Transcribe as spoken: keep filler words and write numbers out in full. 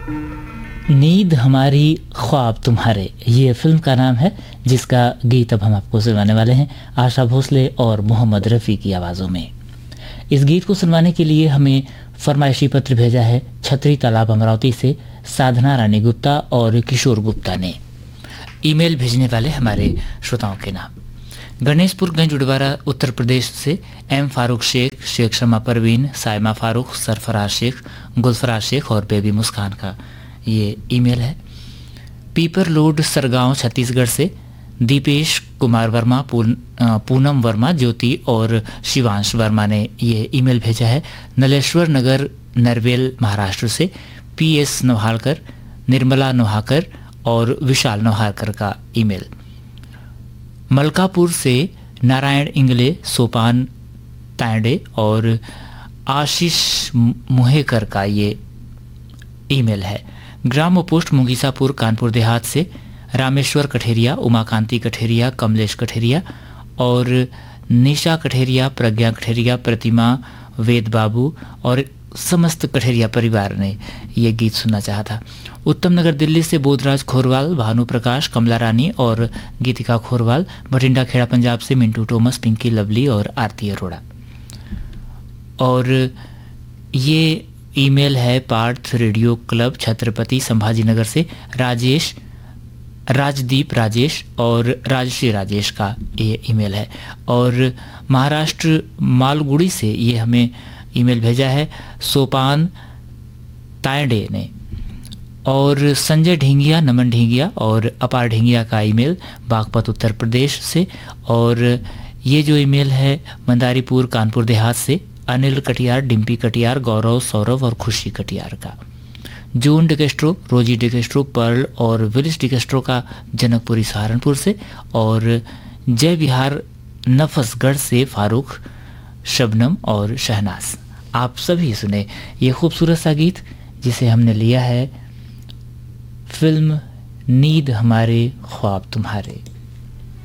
नींद हमारी ख्वाब तुम्हारे, ये फिल्म का नाम है, जिसका गीत अब हम आपको सुनवाने वाले हैं आशा भोसले और मोहम्मद रफ़ी की आवाज़ों में। इस गीत को सुनवाने के लिए हमें फरमाइशी पत्र भेजा है छतरी तालाब अमरावती से साधना रानी गुप्ता और किशोर गुप्ता ने। ईमेल भेजने वाले हमारे श्रोताओं के नाम: गणेशपुर गंज उडवारा उत्तर प्रदेश से एम फारूक शेख, शेख शमा परवीन, साइमा फारूक, सरफराज शेख, गुलफराज शेख और बेबी मुस्कान का ये ईमेल है। पीपर लोड सरगांव छत्तीसगढ़ से दीपेश कुमार वर्मा, पूनम वर्मा, ज्योति और शिवांश वर्मा ने ये ईमेल भेजा है। नलेश्वर नगर नरवेल महाराष्ट्र से पी एस नोहालकर, निर्मला नोहाकर और विशाल नोहाकर का ईमेल। मलकापुर से नारायण इंगले, सोपान तांडे और आशीष मुहेकर का ये ईमेल है। ग्राम पोस्ट मुंगीसापुर कानपुर देहात से रामेश्वर कठेरिया, उमाकांति कठेरिया, कमलेश कठेरिया और निशा कठेरिया, प्रज्ञा कठेरिया, प्रतिमा, वेद बाबू और समस्त कठेरिया परिवार ने ये गीत सुनना चाहा था। उत्तम नगर दिल्ली से बोधराज खोरवाल, भानु प्रकाश, कमला रानी और गीतिका खोरवाल। बठिंडा खेड़ा पंजाब से मिंटू टोमस, पिंकी लवली और आरती अरोड़ा। और ये ईमेल है पार्थ रेडियो क्लब छत्रपति संभाजीनगर से राजेश, राजदीप राजेश और राजश्री राजेश का ये ईमेल है। और महाराष्ट्र मालगुड़ी से ये हमें ईमेल भेजा है सोपान तायडे ने। और संजय ढींगिया, नमन ढींगिया और अपार ढींगिया का ईमेल बागपत उत्तर प्रदेश से। और ये जो ईमेल है मंदारीपुर कानपुर देहात से अनिल कटियार, डिम्पी कटियार, गौरव, सौरभ और खुशी कटियार का। जून डिकेस्ट्रो, रोजी डिकेस्ट्रो, पर्ल और विलिस डिकेस्ट्रो का जनकपुरी सहारनपुर से। और जय विहार नफसगढ़ से फारूक, शबनम और शहनाज। आप सभी सुने ये खूबसूरत सा गीत जिसे हमने लिया है फिल्म नींद हमारे ख्वाब तुम्हारे।